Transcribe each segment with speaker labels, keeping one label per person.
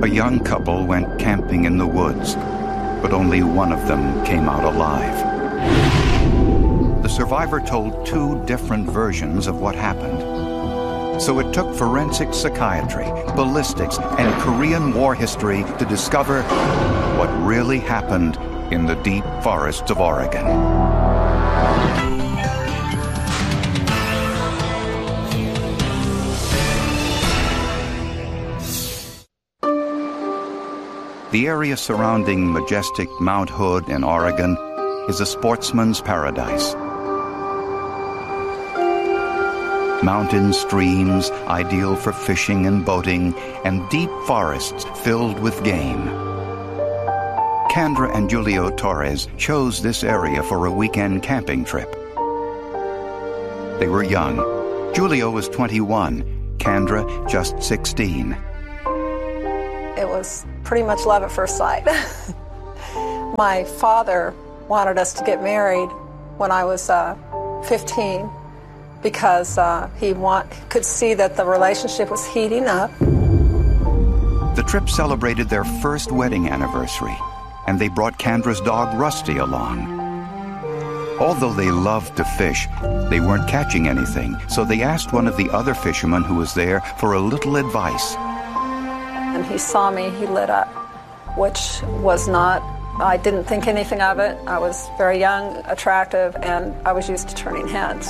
Speaker 1: A young couple went camping in the woods, but only one of them came out alive. The survivor told two different versions of what happened. So it took forensic psychiatry, ballistics, and Korean War history to discover what really happened in the deep forests of Oregon. The area surrounding majestic Mount Hood in Oregon is a sportsman's paradise. Mountain streams ideal for fishing and boating, and deep forests filled with game. Kendra and Julio Torres chose this area for a weekend camping trip. They were young. Julio was 21, Kendra just 16.
Speaker 2: It was pretty much love at first sight. My father wanted us to get married when I was 15 because he could see that the relationship was heating up.
Speaker 1: The trip celebrated their first wedding anniversary, and they brought Kendra's dog Rusty along. Although they loved to fish, they weren't catching anything, so they asked one of the other fishermen who was there for a little advice.
Speaker 2: And he saw me, he lit up, which was not, I didn't think anything of it. I was very young, attractive, and I was used to turning heads.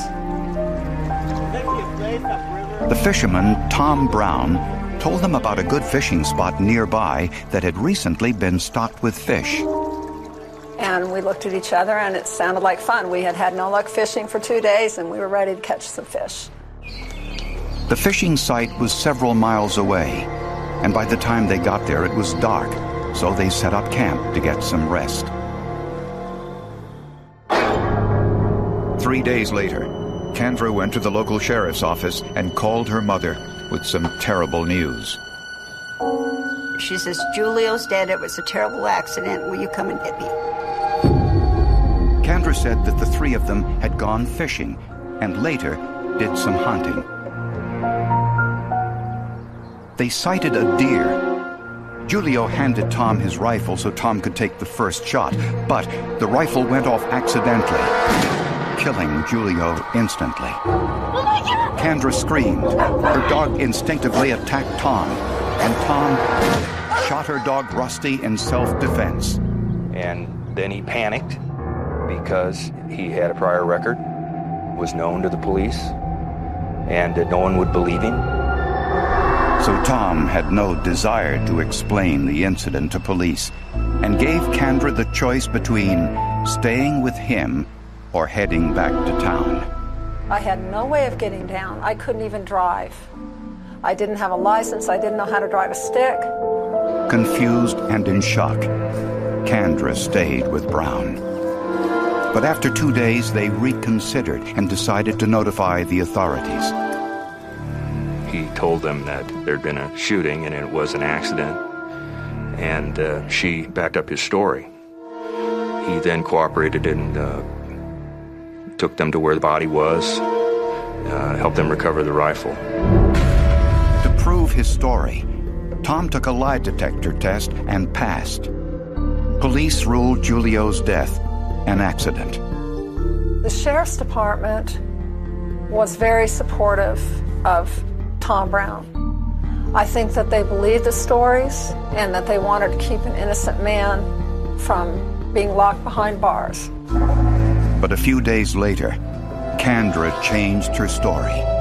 Speaker 1: The fisherman, Tom Brown, told them about a good fishing spot nearby that had recently been stocked with fish.
Speaker 2: And we looked at each other, and it sounded like fun. We had had no luck fishing for 2 days, and we were ready to catch some fish.
Speaker 1: The fishing site was several miles away, and by the time they got there, it was dark, so they set up camp to get some rest. 3 days later, Kendra went to the local sheriff's office and called her mother with some terrible news.
Speaker 3: She says, "Julio's dead. It was a terrible accident. Will you come and get me?"
Speaker 1: Kendra said that the three of them had gone fishing and later did some hunting. They sighted a deer. Julio handed Tom his rifle so Tom could take the first shot, but the rifle went off accidentally, killing Julio instantly. Kendra screamed. Her dog instinctively attacked Tom, and Tom shot her dog Rusty in self-defense.
Speaker 4: And then he panicked because he had a prior record, was known to the police, and no one would believe him.
Speaker 1: So Tom had no desire to explain the incident to police and gave Kendra the choice between staying with him or heading back to town.
Speaker 2: I had no way of getting down. I couldn't even drive. I didn't have a license. I didn't know how to drive a stick.
Speaker 1: Confused and in shock, Kendra stayed with Brown. But after 2 days, they reconsidered and decided to notify the authorities.
Speaker 4: He told them that there'd been a shooting and it was an accident, and she backed up his story. He then cooperated and took them to where the body was, helped them recover the rifle.
Speaker 1: To prove his story, Tom took a lie detector test and passed. Police ruled Julio's death an accident.
Speaker 2: The sheriff's department was very supportive of Tom Brown. I think that they believed the stories and that they wanted to keep an innocent man from being locked behind bars.
Speaker 1: But a few days later, Kendra changed her story.